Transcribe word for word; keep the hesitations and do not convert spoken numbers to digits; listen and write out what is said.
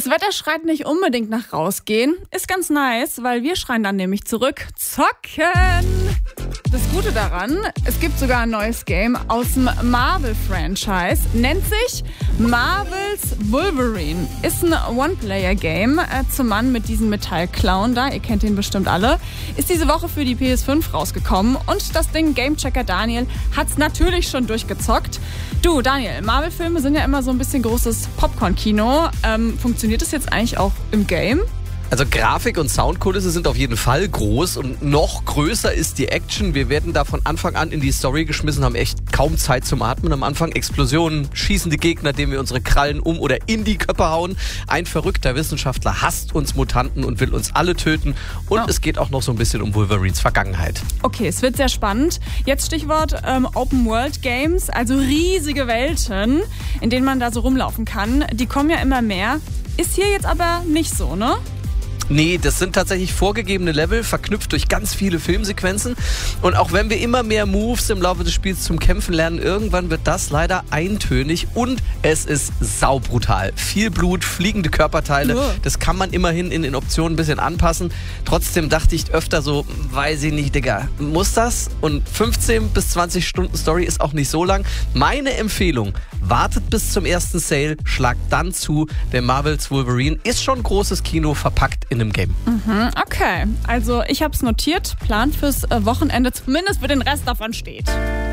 Das Wetter schreit nicht unbedingt nach rausgehen. Ist ganz nice, weil wir schreien dann nämlich zurück: Zocken! Das Gute daran, es gibt sogar ein neues Game aus dem Marvel-Franchise. Nennt sich Marvel's Wolverine. Ist ein One-Player-Game äh, zum Mann mit diesem Metallclown da. Ihr kennt ihn bestimmt alle. Ist diese Woche für die P S fünf rausgekommen. Und das Ding Gamechecker Daniel hat's natürlich schon durchgezockt. Du, Daniel, Marvel-Filme sind ja immer so ein bisschen großes Popcorn-Kino. Ähm, funktioniert das jetzt eigentlich auch im Game? Also Grafik und Soundkulisse sind auf jeden Fall groß und noch größer ist die Action. Wir werden da von Anfang an in die Story geschmissen, haben echt kaum Zeit zum Atmen. Am Anfang Explosionen, schießende Gegner, denen wir unsere Krallen um oder in die Köpfe hauen. Ein verrückter Wissenschaftler hasst uns Mutanten und will uns alle töten. Und oh. es geht auch noch so ein bisschen um Wolverines Vergangenheit. Okay, es wird sehr spannend. Jetzt Stichwort ähm, Open World Games, also riesige Welten, in denen man da so rumlaufen kann. Die kommen ja immer mehr. Ist hier jetzt aber nicht so, ne? Nee, das sind tatsächlich vorgegebene Level, verknüpft durch ganz viele Filmsequenzen. Und auch wenn wir immer mehr Moves im Laufe des Spiels zum Kämpfen lernen, irgendwann wird das leider eintönig und es ist saubrutal. Viel Blut, fliegende Körperteile, oh. das kann man immerhin in den Optionen ein bisschen anpassen. Trotzdem dachte ich öfter so, weiß ich nicht, Digga, muss das? Und fünfzehn bis zwanzig Stunden Story ist auch nicht so lang. Meine Empfehlung, wartet bis zum ersten Sale, schlagt dann zu, denn Marvel's Wolverine ist schon großes Kino verpackt in einem Game. Mhm, okay, also ich habe es notiert, Plan fürs Wochenende, zumindest für den Rest davon steht.